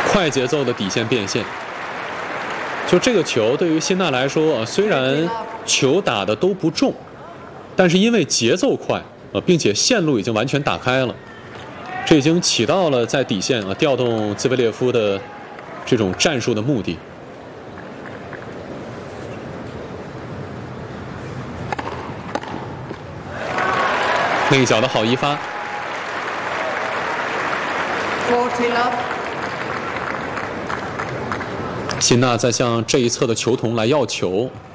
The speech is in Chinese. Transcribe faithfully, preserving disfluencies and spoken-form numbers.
快节奏的底线变现。就这个球对于辛纳来说，虽然球打的都不重，但是因为节奏快啊，并且线路已经完全打开了，这已经起到了在底线啊调动兹维列夫的这种战术的目的。那一脚的好一发。辛纳在向这一侧的球童来要球。